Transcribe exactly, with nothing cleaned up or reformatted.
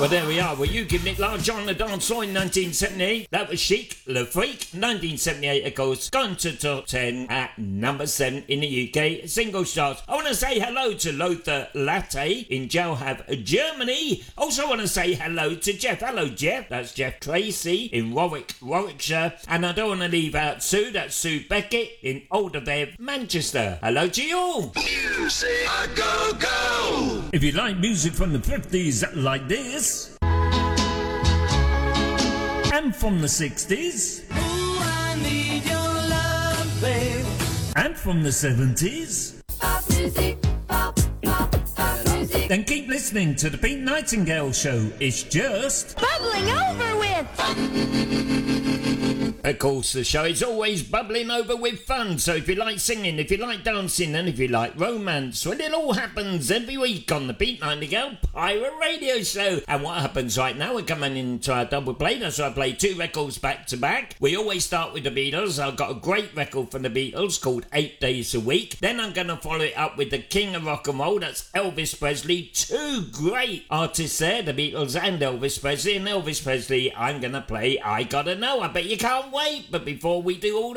Well, there we are. Well, you give Nick Large on the dance floor in nineteen seventy-eight. That was Chic, Le Freak. nineteen seventy-eight, of course, gone to top ten at number seven in the U K single charts. I want to say hello to Lothar Latte in Jalhav, Germany. Also want to say hello to Jeff. Hello, Jeff. That's Jeff Tracy in Warwick, Warwickshire. And I don't want to leave out Sue. That's Sue Beckett in Alderbev, Manchester. Hello to you all. Music a go go. If you like music from the fifties like this, and from the sixties, Ooh, I need your love, babe. and from the seventies, Pop music, pop, pop, pop music. then keep listening to the Pete Nightingale Show. It's just Bubbling over with. Of course, the show is always bubbling over with fun, so if you like singing, if you like dancing, and if you like romance, well, it all happens every week on the Pete Nightingale Pirate Radio Show. And what happens right now, we're coming into our double play, that's why I play two records back to back. We always start with the Beatles. I've got a great record from the Beatles called Eight Days a Week. Then I'm going to follow it up with the King of Rock and Roll, that's Elvis Presley. Two great artists there, the Beatles and Elvis Presley. And Elvis Presley, I'm going to play I Gotta Know. I bet you can't wait, but before we do all